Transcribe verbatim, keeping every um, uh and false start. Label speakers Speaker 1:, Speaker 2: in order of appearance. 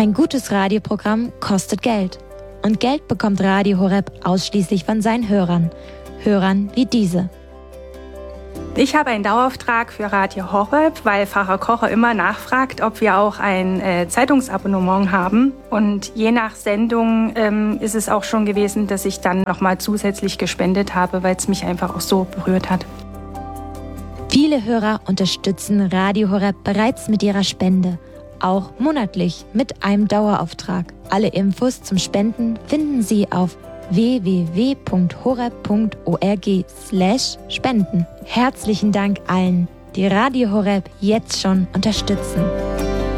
Speaker 1: Ein gutes Radioprogramm kostet Geld. Und Geld bekommt Radio Horeb ausschließlich von seinen Hörern. Hörern wie diese.
Speaker 2: Ich habe einen Dauerauftrag für Radio Horeb, weil Pfarrer Kocher immer nachfragt, ob wir auch ein äh, Zeitungsabonnement haben. Und je nach Sendung ähm, ist es auch schon gewesen, dass ich dann nochmal zusätzlich gespendet habe, weil es mich einfach auch so berührt hat.
Speaker 1: Viele Hörer unterstützen Radio Horeb bereits mit ihrer Spende. Auch monatlich mit einem Dauerauftrag. Alle Infos zum Spenden finden Sie auf w w w punkt horeb punkt org slash spenden. Herzlichen Dank allen, die Radio Horeb jetzt schon unterstützen.